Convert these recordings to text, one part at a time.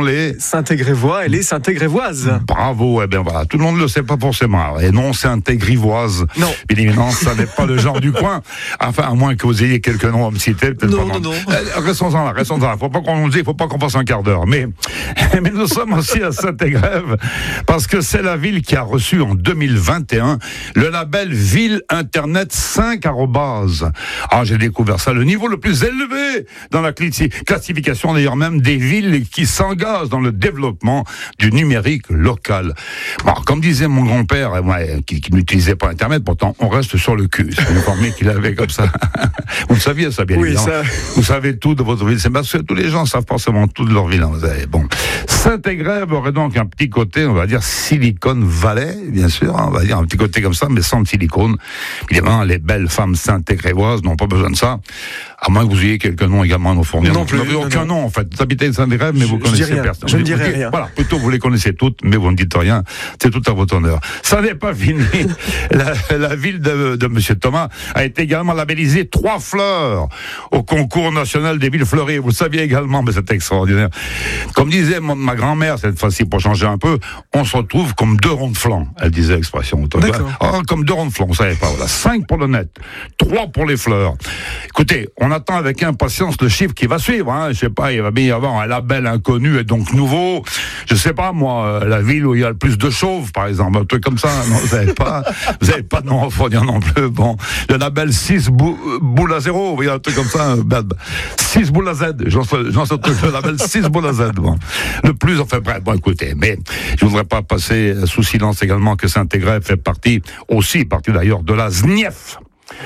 les Saint-Égrévois et les Saint-Égrévoises. Bravo, eh bien voilà, tout le monde ne le sait pas forcément. Et non, Saint-Égrivoise. Non. Bien évidemment, ça n'est pas le genre du coin. Enfin, à moins que vous ayez quelques noms à me citer. Non. Restons-en là. Faut pas qu'on passe un quart d'heure. Mais nous sommes aussi à Saint-Égrève parce que c'est la ville qui a reçu en 2021 le label Ville Internet 5@. Ah, j'ai découvert ça, le niveau le plus élevé dans la classification d'ailleurs même des villes qui s'engagent dans le développement du numérique local. Bon, comme disait mon grand-père, qui n'utilisait pas Internet, pourtant on reste sur le cul. C'est informé qu'il avait comme ça. Vous le saviez ça, bien évidemment. Ça... Vous savez tout de votre ville. C'est parce que tous les gens savent forcément tout de leur ville. Bon. Saint-Égrève aurait donc un petit côté, on va dire, Silicon Valley, bien sûr, on va dire un petit côté comme ça, mais sans le silicone. Évidemment, les belles femmes saint-égrévoises n'ont pas besoin de ça, à moins que vous ayez quelques noms également à nous fournir. Non plus. Vous n'avez aucun nom, en fait. Vous habitez Saint-Égrève, mais vous connaissez personne. Je ne dirai rien. Voilà, plutôt vous les connaissez toutes, mais vous ne dites rien. C'est tout à votre honneur. Ça n'est pas fini. La ville de Monsieur Thomas a été également labellisée 3 fleurs au concours national des villes fleuries. Vous le saviez également, mais c'est extraordinaire. Comme disait ma grand-mère, cette fois-ci, pour changer un peu, on se retrouve comme 2 ronds de flanc. Elle disait l'expression. Comme 2 ronds de flanc, vous savez pas. Voilà. 5 pour le net, 3 pour les fleurs. Écoutez, on attend avec impatience le chiffre qui va suivre. Hein. Je sais pas, il va bien y avoir un label inconnu et donc nouveau. Je sais pas, moi, la ville où il y a le plus de chauves, par exemple, un truc comme ça. Non, vous avez pas de nom à fournir non plus. Bon, le label 6 boules à 0, vous voyez, un truc comme ça. 6 boules à Z. J'en sais le label 6 boules à Z. Bon. Le plus, enfin bref, bon écoutez, mais je voudrais pas passer sous silence également que Saint-Égrève fait partie d'ailleurs de la SNIEF.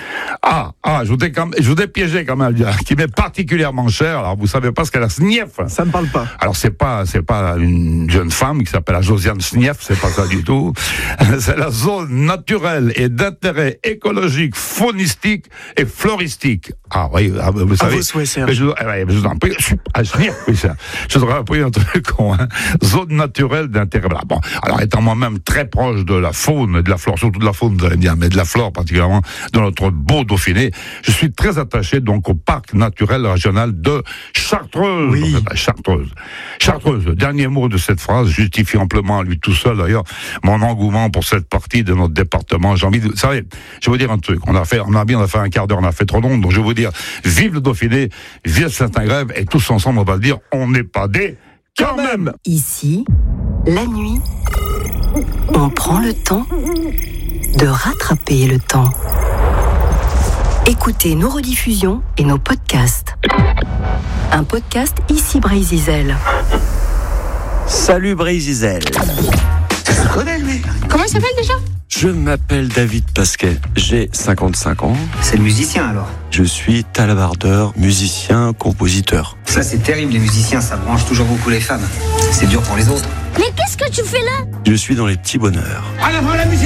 Je vous ai piégé quand même, qui m'est particulièrement cher. Alors, vous savez pas ce qu'est la SNIEF. Ça me parle pas. Alors, c'est pas une jeune femme qui s'appelle la Josiane SNIEF, c'est pas ça du tout. C'est la zone naturelle et d'intérêt écologique, faunistique et floristique. Ah oui, vous savez. Vos souhaits, Serge. Je vous en prie. SNIEF, oui, ça. Je voudrais appuyer un truc con, hein. Zone naturelle d'intérêt. Bon, alors, étant moi-même très proche de la faune et de la flore, surtout de la faune, vous allez me dire, mais de la flore particulièrement, de notre beau Dauphiné, je suis très attaché donc au parc naturel régional de Chartreuse. Oui. Chartreuse. Le dernier mot de cette phrase justifie amplement à lui tout seul d'ailleurs mon engouement pour cette partie de notre département. J'ai envie de, vous savez, je vais vous dire un truc. On a fait un quart d'heure, on a fait trop long, donc je vais vous dire, vive le Dauphiné, vive Saint-Égrève, et tous ensemble on va le dire, on n'est pas des quand même. Ici, la nuit, on prend le temps de rattraper le temps. Écoutez nos rediffusions et nos podcasts. Un podcast ici Bray-Zizel. Salut Bray-Zizel. Je le connais lui. Comment il s'appelle déjà ? Je m'appelle David Pasquet, j'ai 55 ans. C'est le musicien alors. Je suis talabardeur, musicien, compositeur. Ça c'est terrible, les musiciens, ça branche toujours beaucoup les femmes. C'est dur pour les autres. Mais qu'est-ce que tu fais là ? Je suis dans les petits bonheurs. En avant la musique !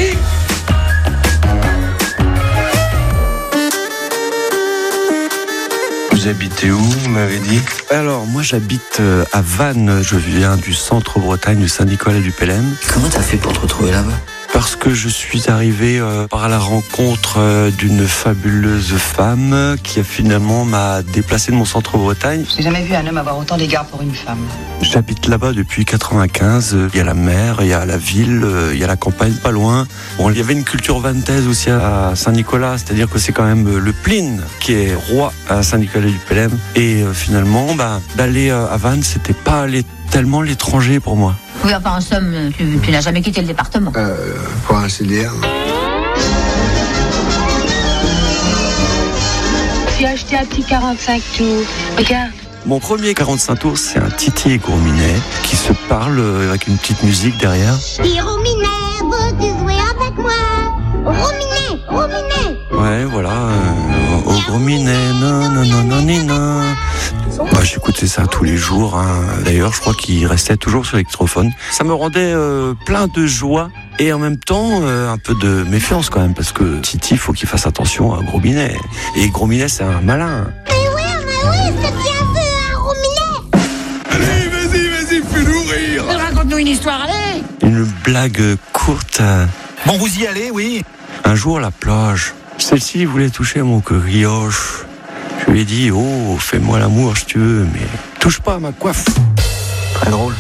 Vous habitez où, vous m'avez dit ? Alors, moi j'habite à Vannes, je viens du centre-Bretagne, du Saint-Nicolas du Pelem. Comment t'as fait pour te retrouver là-bas ? Parce que je suis arrivé par la rencontre d'une fabuleuse femme qui finalement m'a déplacé de mon centre-Bretagne. J'ai jamais vu un homme avoir autant d'égard pour une femme. J'habite là-bas depuis 95. Il y a la mer, il y a la ville, il y a la campagne pas loin. Bon, il y avait une culture vantaise aussi à Saint-Nicolas, c'est-à-dire que c'est quand même le Pline qui est roi à Saint-Nicolas du Pelem. Et finalement, d'aller à Vannes, c'était pas tellement l'étranger pour moi. Oui, enfin, en somme, tu n'as jamais quitté le département. Pour ainsi dire. J'ai acheté un petit 45 tours. Regarde. Mon premier 45 tours, c'est un Titi et Gourminet qui se parle avec une petite musique derrière. Et Rominet, veux-tu jouer avec moi ? Rominet. Ouais, voilà. Au Gourminet, non. J'écoutais ça tous les jours. Hein. D'ailleurs, je crois qu'il restait toujours sur l'électrophone. Ça me rendait plein de joie et en même temps un peu de méfiance quand même, parce que Titi, il faut qu'il fasse attention à Gourminet. Et Gourminet, c'est un malin. Mais oui, c'est bien vu, hein, Rominet. Allez, vas-y, fais-nous rire. Raconte-nous une histoire, allez. Une blague courte. Bon, vous y allez, oui. Un jour, à la plage, celle-ci voulait toucher mon brioche. Je lui ai dit, oh, fais-moi l'amour si tu veux, mais touche pas à ma coiffe. Très drôle.